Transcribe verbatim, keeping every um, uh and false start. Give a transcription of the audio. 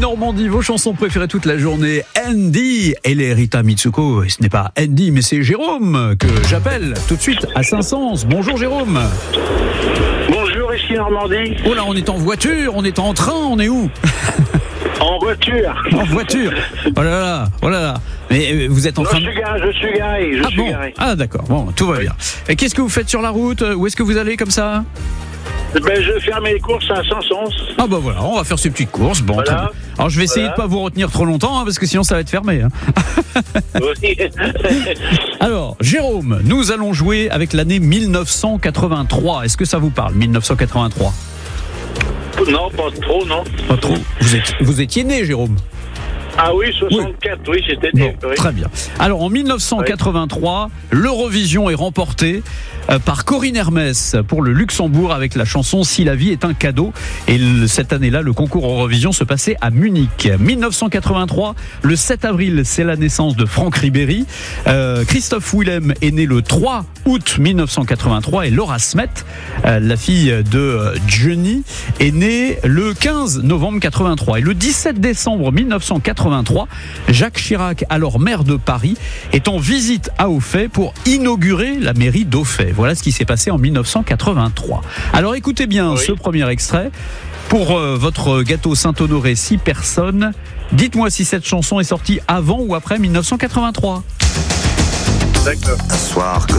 Normandie, vos chansons préférées toute la journée. Andy et les Rita Mitsuko. Et ce n'est pas Andy, mais c'est Jérôme que j'appelle tout de suite à Saint-Saëns. Bonjour Jérôme. Bonjour, ici Normandie. Oh là, on est en voiture, on est en train, on est où? En voiture. En voiture. Oh là là, oh là là. Mais vous êtes en Non, train je de... suis garé, je suis garé, je Ah suis bon. garé. Ah d'accord, bon, tout va Oui. bien. Et qu'est-ce que vous faites sur la route? Où est-ce que vous allez comme ça? Ben, je fais mes courses à Saint-Saëns. Ah bah voilà, on va faire ces petites courses. Bon, Voilà. très bien. Alors je vais essayer Voilà. de pas vous retenir trop longtemps, hein, parce que sinon ça va être fermé. Hein. Oui. Alors, Jérôme, nous allons jouer avec l'année mille neuf cent quatre-vingt-trois. Est-ce que ça vous parle, mille neuf cent quatre-vingt-trois? Non, pas trop, non. Pas trop. Vous étiez, vous étiez né, Jérôme? Ah oui, soixante-quatre, oui, j'étais Bon, né. Oui. très bien. Alors, en mille neuf cent quatre-vingt-trois, l'Eurovision est remportée euh, par Corinne Hermès pour le Luxembourg avec la chanson « Si la vie est un cadeau ». Et le- cette année-là, le concours Eurovision se passait à Munich. mille neuf cent quatre-vingt-trois, le sept avril, c'est la naissance de Franck Ribéry. Euh, Christophe Willem est né le trois août mille neuf cent quatre-vingt-trois et Laura Smet, euh, la fille de euh, Johnny, est née le quinze novembre quatre-vingt-trois. Et le dix-sept décembre mille neuf cent quatre-vingt-trois, Jacques Chirac, alors maire de Paris, est en visite à Auffay pour inaugurer la mairie d'Auffay. Voilà ce qui s'est passé en mille neuf cent quatre-vingt-trois. Alors écoutez bien Oui. ce premier extrait. Pour euh, votre gâteau Saint-Honoré, six personnes, dites-moi si cette chanson est sortie avant ou après mille neuf cent quatre-vingt-trois. D'accord. Un soir que